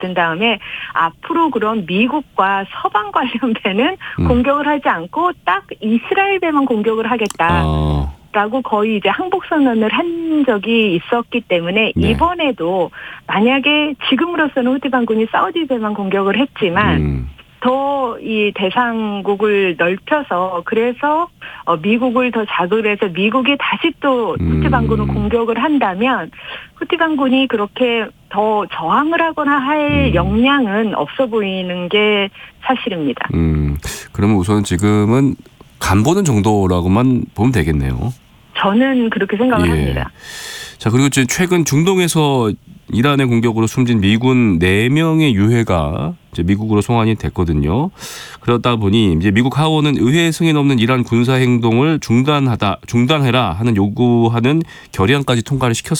받은 다음에 앞으로 그런 미국과 서방 관련배는 공격을 하지 않고 딱 이스라엘 배만 공격을 하겠다. 라고 거의 이제 항복선언을 한 적이 있었기 때문에 네. 이번에도 만약에 지금으로서는 후티 반군이 사우디 배만 공격을 했지만 더 이 대상국을 넓혀서 그래서 미국을 더 자극을 해서 미국이 다시 또 후티 반군을 공격을 한다면 후티 반군이 그렇게 더 저항을 하거나 할 역량은 없어 보이는 게 사실입니다. 그러면 우선 지금은 간보는 정도라고만 보면 되겠네요. 저는 그렇게 생각을 합니다. 자, 그리고 최근 중동에서 이란의 공격으로 숨진 미군 4명의 유해가 이제 미국으로 송환이 됐거든요. 그러다 보니 이제 미국 하원은 의회 승인 없는 이란 군사 행동을 중단해라 하는 요구하는 결의안까지 통과를 시켰습니다.